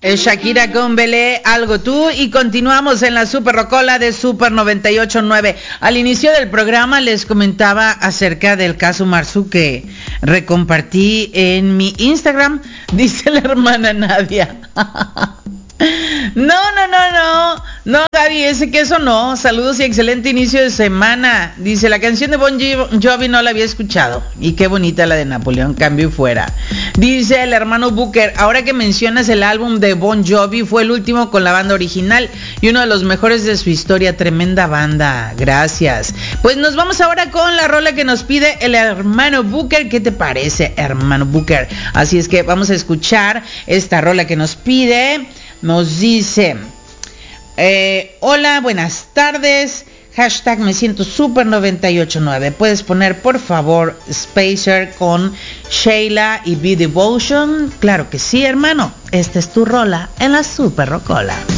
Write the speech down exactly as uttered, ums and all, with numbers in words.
Shakira con Belé, Algo Tú, y continuamos en la Super Rocola de Super noventa y ocho punto nueve. Al inicio del programa les comentaba acerca del caso Marzu que recompartí en mi Instagram, dice la hermana Nadia. No, no, no, no, no, Gaby, ese queso no. Saludos y excelente inicio de semana. Dice, la canción de Bon Jovi no la había escuchado. Y qué bonita la de Napoleón, cambio y fuera. Dice el hermano Booker, ahora que mencionas el álbum de Bon Jovi, fue el último con la banda original y uno de los mejores de su historia. Tremenda banda, gracias. Pues nos vamos ahora con la rola que nos pide el hermano Booker. ¿Qué te parece, hermano Booker? Así es que vamos a escuchar esta rola que nos pide. Nos dice, eh, hola, buenas tardes, hashtag me siento super noventa y ocho punto nueve. Puedes poner por favor Spacer con Sheila y Be Devotion. Claro que sí, hermano, esta es tu rola en la Super Rocola.